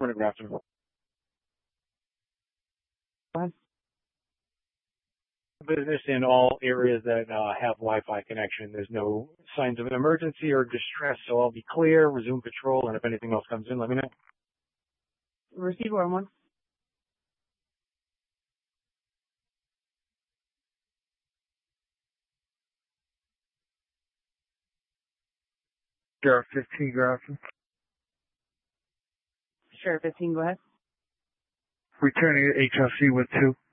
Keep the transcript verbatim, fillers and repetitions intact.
Good afternoon. Business in all areas that uh, have Wi-Fi connection. There's no signs of an emergency or distress, so I'll be clear, resume patrol, and if anything else comes in, let me know. Receive one one. Sheriff fifteen, Grafton. Sheriff fifteen, go ahead. Returning to H L C with two.